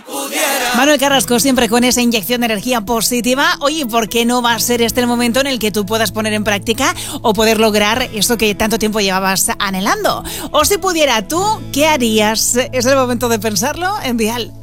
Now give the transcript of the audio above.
Manuel Carrasco siempre con esa inyección de energía positiva. Oye, ¿por qué no va a ser este el momento en el que tú puedas poner en práctica o poder lograr eso que tanto tiempo llevabas anhelando? O si pudiera tú, ¿qué harías? Es el momento de pensarlo en Dial.